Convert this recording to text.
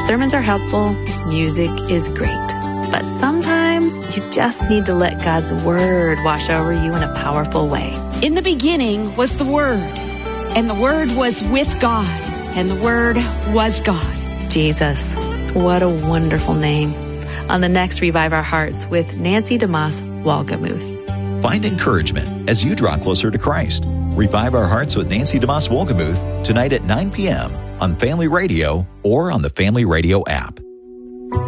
Sermons are helpful. Music is great. But sometimes you just need to let God's Word wash over you in a powerful way. In the beginning was the Word, and the Word was with God, and the Word was God. Jesus, what a wonderful name. On the next Revive Our Hearts with Nancy DeMoss Wolgemuth. Find encouragement as you draw closer to Christ. Revive Our Hearts with Nancy DeMoss Wolgemuth tonight at 9 p.m. on Family Radio or on the Family Radio app.